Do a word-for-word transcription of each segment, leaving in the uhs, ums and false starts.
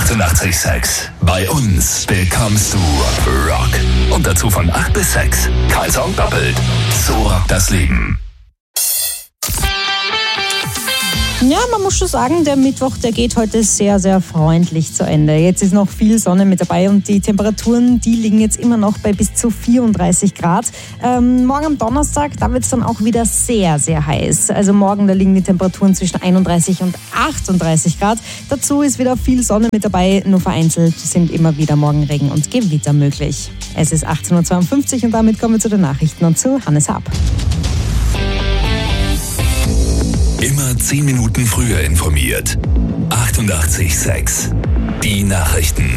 achtundachtzig Komma sechs. Bei uns bekommst du Rock. Und dazu von acht bis sechs. Kein Song doppelt. So rockt das Leben. Ja, man muss schon sagen, der Mittwoch, der geht heute sehr, sehr freundlich zu Ende. Jetzt ist noch viel Sonne mit dabei und die Temperaturen, die liegen jetzt immer noch bei bis zu vierunddreißig Grad. Ähm, morgen am Donnerstag, da wird es dann auch wieder sehr, sehr heiß. Also morgen, da liegen die Temperaturen zwischen einunddreißig und achtunddreißig Grad. Dazu ist wieder viel Sonne mit dabei, nur vereinzelt sind immer wieder Morgenregen und Gewitter möglich. Es ist achtzehn Uhr zweiundfünfzig und damit kommen wir zu den Nachrichten und zu Hannes Haab. Immer zehn Minuten früher informiert. achtundachtzig Komma sechs. Die Nachrichten.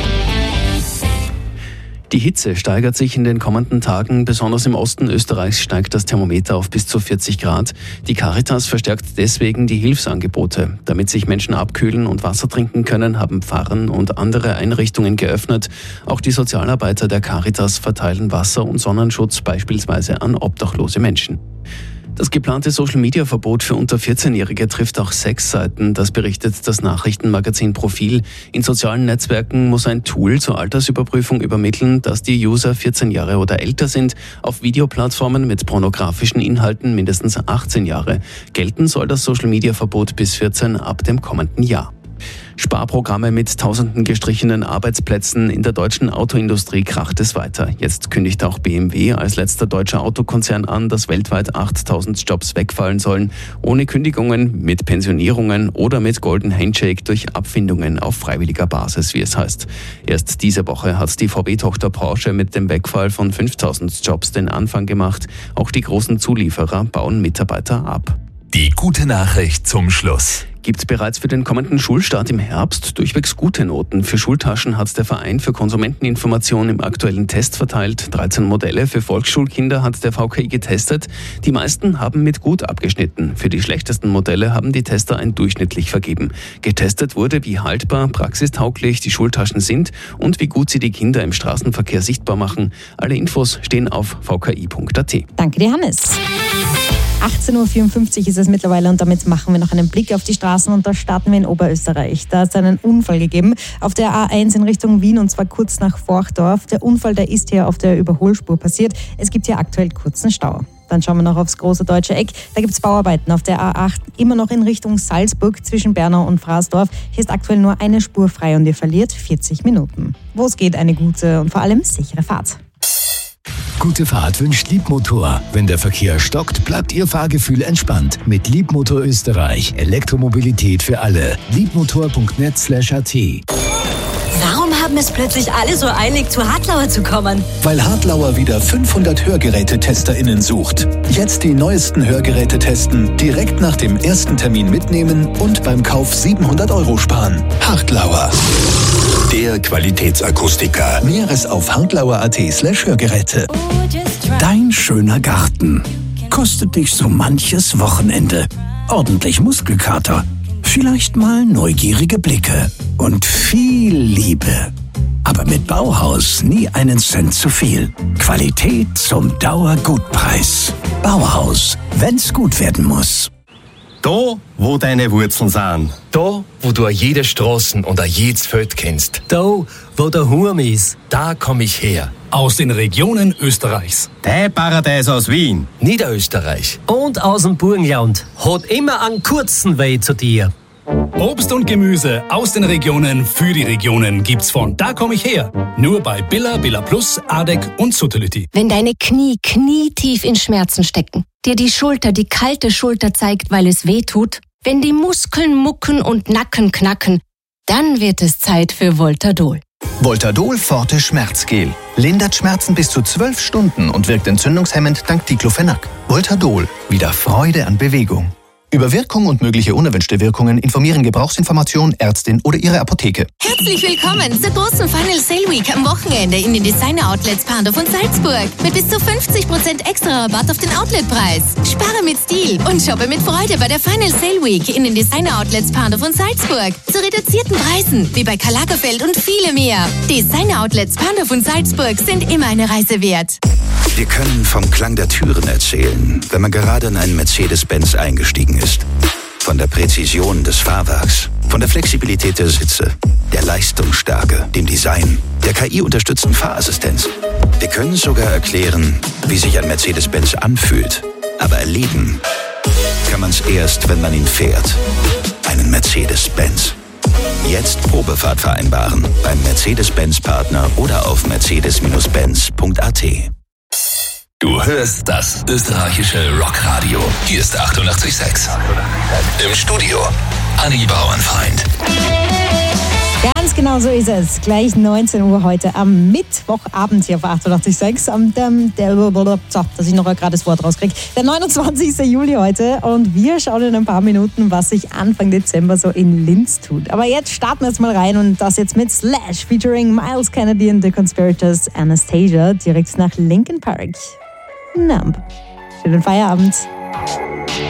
Die Hitze steigert sich in den kommenden Tagen. Besonders im Osten Österreichs steigt das Thermometer auf bis zu vierzig Grad. Die Caritas verstärkt deswegen die Hilfsangebote. Damit sich Menschen abkühlen und Wasser trinken können, haben Pfarren und andere Einrichtungen geöffnet. Auch die Sozialarbeiter der Caritas verteilen Wasser und Sonnenschutz beispielsweise an obdachlose Menschen. Das geplante Social-Media-Verbot für unter vierzehnjährige trifft auch Sexseiten. Das berichtet das Nachrichtenmagazin Profil. In sozialen Netzwerken muss ein Tool zur Altersüberprüfung übermitteln, dass die User vierzehn Jahre oder älter sind. Auf Videoplattformen mit pornografischen Inhalten mindestens achtzehn Jahre. Gelten soll das Social-Media-Verbot bis vierzehn ab dem kommenden Jahr. Sparprogramme mit tausenden gestrichenen Arbeitsplätzen. In der deutschen Autoindustrie kracht es weiter. Jetzt kündigt auch B M W als letzter deutscher Autokonzern an, dass weltweit achttausend Jobs wegfallen sollen. Ohne Kündigungen, mit Pensionierungen oder mit Golden Handshake durch Abfindungen auf freiwilliger Basis, wie es heißt. Erst diese Woche hat die V W-Tochter Porsche mit dem Wegfall von fünftausend Jobs den Anfang gemacht. Auch die großen Zulieferer bauen Mitarbeiter ab. Die gute Nachricht zum Schluss. Gibt bereits für den kommenden Schulstart im Herbst durchwegs gute Noten. Für Schultaschen hat der Verein für Konsumenteninformation im aktuellen Test verteilt. dreizehn Modelle für Volksschulkinder hat der V K I getestet. Die meisten haben mit gut abgeschnitten. Für die schlechtesten Modelle haben die Tester ein durchschnittlich vergeben. Getestet wurde, wie haltbar, praxistauglich die Schultaschen sind und wie gut sie die Kinder im Straßenverkehr sichtbar machen. Alle Infos stehen auf v k i punkt a t. Danke dir, Hannes. achtzehn Uhr vierundfünfzig ist es mittlerweile und damit machen wir noch einen Blick auf die Straßen und da starten wir in Oberösterreich. Da hat es einen Unfall gegeben auf der A eins in Richtung Wien und zwar kurz nach Forchdorf. Der Unfall, der ist hier auf der Überholspur passiert. Es gibt hier aktuell kurzen Stau. Dann schauen wir noch aufs große deutsche Eck. Da gibt es Bauarbeiten auf der A acht, immer noch in Richtung Salzburg zwischen Bernau und Fraßdorf. Hier ist aktuell nur eine Spur frei und ihr verliert vierzig Minuten. Wo es geht, eine gute und vor allem sichere Fahrt. Gute Fahrt wünscht Liebmotor. Wenn der Verkehr stockt, bleibt Ihr Fahrgefühl entspannt. Mit Liebmotor Österreich. Elektromobilität für alle. liebmotor punkt net slash a t. Warum haben es plötzlich alle so eilig, zu Hartlauer zu kommen? Weil Hartlauer wieder fünfhundert Hörgerätetesterinnen sucht. Jetzt die neuesten Hörgeräte testen, direkt nach dem ersten Termin mitnehmen und beim Kauf siebenhundert Euro sparen. Hartlauer. Der Qualitätsakustiker. Näheres auf hartlauer.at slash Hörgeräte. Dein schöner Garten kostet dich so manches Wochenende. Ordentlich Muskelkater, vielleicht mal neugierige Blicke und viel Liebe. Aber mit Bauhaus nie einen Cent zu viel. Qualität zum Dauergutpreis. Bauhaus, wenn's gut werden muss. Da, wo deine Wurzeln sind. Da, wo du jede Straßen und jedes Feld kennst. Da, wo der Hurm ist. Da komm ich her. Aus den Regionen Österreichs. Dein Paradies aus Wien. Niederösterreich. Und aus dem Burgenland. Hat immer einen kurzen Weg zu dir. Obst und Gemüse aus den Regionen für die Regionen gibt's von Da komm ich her. Nur bei Billa, Billa Plus, Adek und Suttelütti. Wenn deine Knie knietief in Schmerzen stecken, dir die Schulter die kalte Schulter zeigt, weil es weh tut, wenn die Muskeln mucken und Nacken knacken, dann wird es Zeit für Voltadol. Voltadol Forte Schmerzgel. Lindert Schmerzen bis zu zwölf Stunden und wirkt entzündungshemmend dank Diclofenac. Voltadol. Wieder Freude an Bewegung. Über Wirkung und mögliche unerwünschte Wirkungen informieren Gebrauchsinformation, Ärztin oder Ihre Apotheke. Herzlich willkommen zur großen Final Sale Week am Wochenende in den Designer-Outlets Pandorf und Salzburg. Mit bis zu fünfzig Prozent extra Rabatt auf den Outletpreis. Spare mit Stil und shoppe mit Freude bei der Final Sale Week in den Designer-Outlets Pandorf und Salzburg. Zu reduzierten Preisen, wie bei Karl Lagerfeld und viele mehr. Designer-Outlets Pandorf und Salzburg sind immer eine Reise wert. Wir können vom Klang der Türen erzählen, wenn man gerade in einen Mercedes-Benz eingestiegen ist. Von der Präzision des Fahrwerks Von der Flexibilität der Sitze, der Leistungsstärke, dem Design, der K I-unterstützten Fahrassistenz. Wir können sogar erklären, wie sich ein Mercedes-Benz anfühlt. Aber erleben kann man es erst, wenn man ihn fährt. Einen Mercedes-Benz. Jetzt Probefahrt vereinbaren beim Mercedes-Benz-Partner oder auf mercedes Benz punkt a t. Du hörst das österreichische Rockradio. Hier ist achtundachtzig Komma sechs. Im Studio Anni Bauernfeind. Ganz genau so ist es. Gleich neunzehn Uhr heute am Mittwochabend hier auf achtundachtzig Komma sechs. Am dem, der, so, dass ich noch gerade das Wort rauskriege. Der neunundzwanzigsten Juli heute. Und wir schauen in ein paar Minuten, was sich Anfang Dezember so in Linz tut. Aber jetzt starten wir jetzt mal rein und das jetzt mit Slash featuring Miles Kennedy and the Conspirators Anastasia direkt nach Linkin Park. Numb. Schönen Feierabend.